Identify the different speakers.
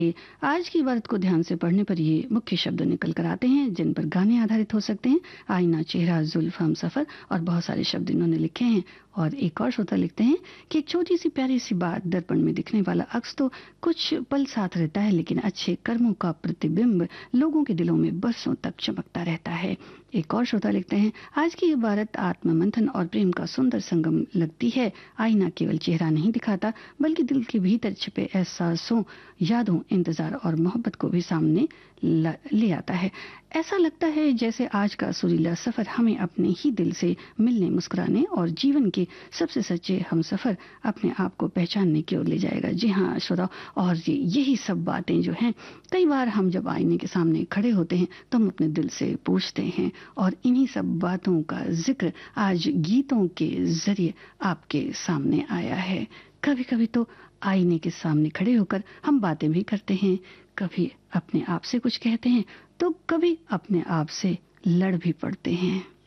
Speaker 1: आज की इबारत को ध्यान से पढ़ने पर ये मुख्य शब्द निकल कर आते हैं जिन पर गाने आधारित हो सकते हैं। आईना, चेहरा, जुल्फ, हमसफर और बहुत सारे शब्द इन्होंने लिखे हैं। और एक और श्रोता लिखते हैं कि एक छोटी सी प्यारी सी बात, दर्पण में दिखने वाला अक्स तो कुछ पल साथ रहता है, लेकिन अच्छे कर्मों का प्रतिबिंब लोगों के दिलों में बरसों तक चमकता रहता है। एक और श्रोता लिखते हैं, आज की इबारत आत्म मंथन और प्रेम का सुंदर संगम लगती है। आईना केवल चेहरा नहीं दिखाता, बल्कि दिल के भीतर छिपे एहसासों, यादों, इंतजार और मोहब्बत को भी सामने ले आता है। ऐसा लगता है जैसे आज का सुरीला सफर हमें अपने ही दिल से मिलने, मुस्कुराने और जीवन के सबसे सच्चे हमसफर अपने आप को पहचानने की ओर ले जाएगा। जी हाँ श्रोता, और यही सब बातें जो हैं, कई बार हम जब आईने के सामने खड़े होते हैं तो हम अपने दिल से पूछते हैं, और इन्हीं सब बातों का जिक्र आज गीतों के जरिए आपके सामने आया है। कभी कभी तो आईने के सामने खड़े होकर हम बातें भी करते हैं, कभी अपने आप से कुछ कहते हैं, तो कभी अपने आप से लड़ भी पड़ते हैं।